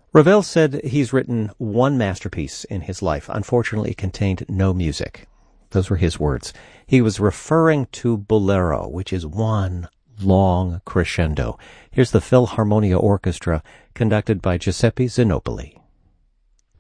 Ravel said he's written one masterpiece in his life. Unfortunately, it contained no music. Those were his words. He was referring to Bolero, which is one long crescendo. Here's the Philharmonia Orchestra, conducted by Giuseppe Zinopoli.